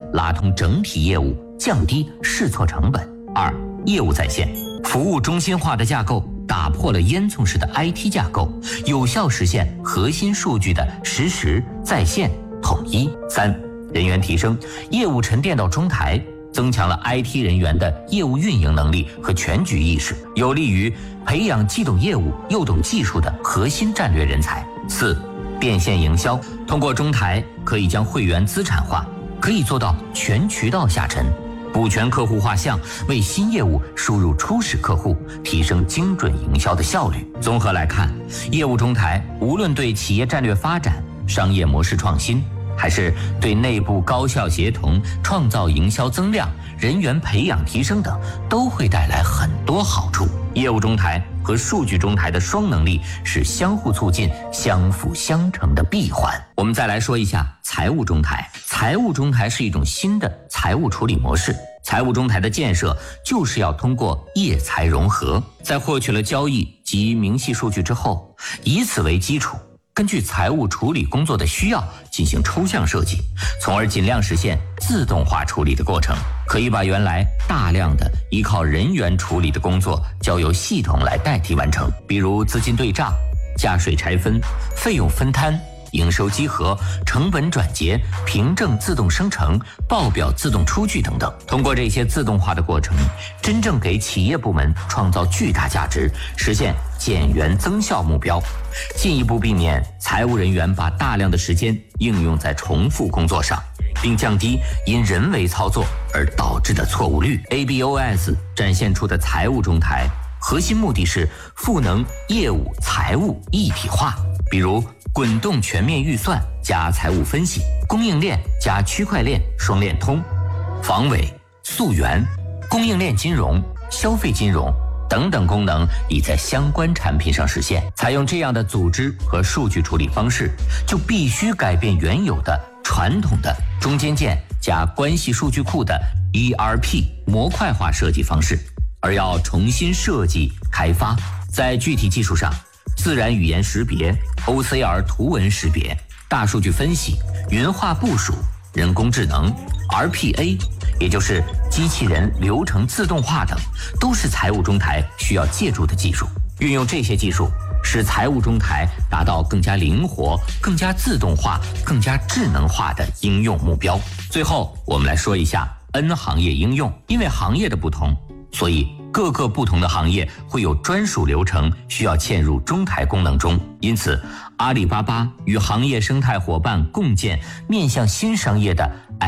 拉通整体业务，降低试错成本。2、业务在线，服务中心化的架构打破了烟囱式的 IT 架构，有效实现核心数据的实时在线统一。3、人员提升，业务沉淀到中台，增强了 IT 人员的业务运营能力和全局意识，有利于培养既懂业务又懂技术的核心战略人才。4、变现营销，通过中台可以将会员资产化，可以做到全渠道下沉，补全客户画像，为新业务输入初始客户，提升精准营销的效率。综合来看，业务中台无论对企业战略发展、商业模式创新，还是对内部高效协同、创造营销增量、人员培养提升等，都会带来很多好处。业务中台和数据中台的双能力是相互促进、相辅相成的闭环。我们再来说一下财务中台。财务中台是一种新的财务处理模式。财务中台的建设就是要通过业财融合，在获取了交易及明细数据之后，以此为基础，根据财务处理工作的需要进行抽象设计，从而尽量实现自动化处理的过程。可以把原来大量的依靠人员处理的工作交由系统来代替完成，比如资金对账、价税拆分、费用分摊、营收稽核、成本转结、凭证自动生成、报表自动出具等等。通过这些自动化的过程，真正给企业部门创造巨大价值，实现减员增效目标，进一步避免财务人员把大量的时间应用在重复工作上，并降低因人为操作而导致的错误率。ABOS 展现出的财务中台核心目的是赋能业务财务一体化，比如滚动全面预算加财务分析，供应链加区块链双链通，防伪、溯源、供应链金融、消费金融等等功能已在相关产品上实现。采用这样的组织和数据处理方式，就必须改变原有的传统的中间件加关系数据库的 ERP 模块化设计方式，而要重新设计开发。在具体技术上，自然语言识别、OCR 图文识别、大数据分析、云化部署、人工智能、RPA， 也就是机器人流程自动化等，都是财务中台需要借助的技术。运用这些技术，使财务中台达到更加灵活、更加自动化、更加智能化的应用目标。最后，我们来说一下 N 行业应用。因为行业的不同，所以各个不同的行业会有专属流程需要嵌入中台功能中。因此，阿里巴巴与行业生态伙伴共建面向新商业的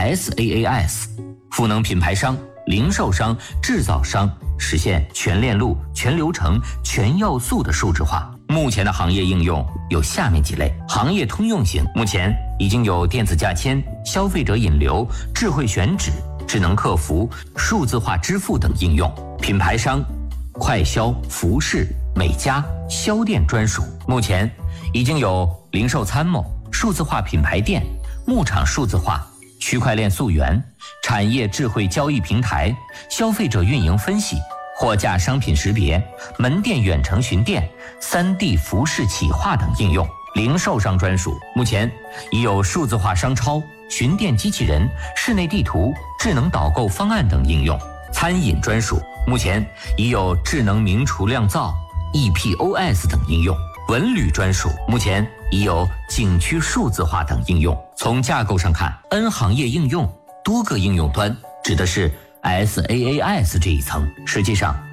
SaaS， 赋能品牌商、零售商、制造商实现全链路、全流程、全要素的数字化。目前的行业应用有下面几类：行业通用型，目前已经有电子价签、消费者引流、智慧选址、智能客服、数字化支付等应用；品牌商，快消、服饰、美家、销店专属，目前已经有零售参谋、数字化品牌店、牧场数字化、区块链溯源、产业智慧交易平台、消费者运营分析、货架商品识别、门店远程巡店、3D 服饰企划等应用。零售商专属，目前已有数字化商超、巡店机器人、室内地图、智能导购方案等应用。餐饮专属，目前已有智能名厨酿造、EPOS 等应用。文旅专属，目前已有景区数字化等应用。从架构上看， N 行业应用多个应用端指的是 SaaS 这一层。实际上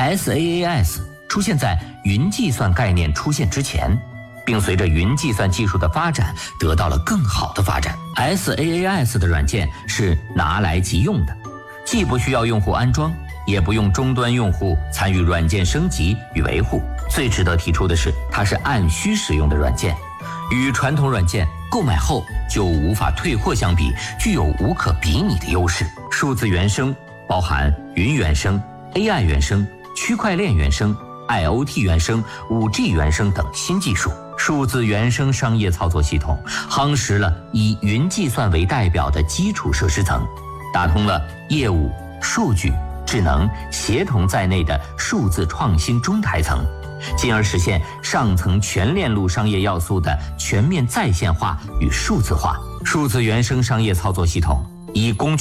SaaS 出现在云计算概念出现之前，并随着云计算技术的发展得到了更好的发展。 SaaS 的软件是拿来即用的，既不需要用户安装，也不用终端用户参与软件升级与维护。最值得提出的是，它是按需使用的软件，与传统软件购买后就无法退货相比，具有无可比拟的优势。数字原生包含云原生、AI 原生、区块链原生、IoT 原生、5G 原生等新技术。数字原生商业操作系统夯实了以云计算为代表的基础设施层，打通了业务、数据、智能、协同在内的数字创新中台层，进而实现上层全链路商业要素的全面在线化与数字化。数字原生商业操作系统以工具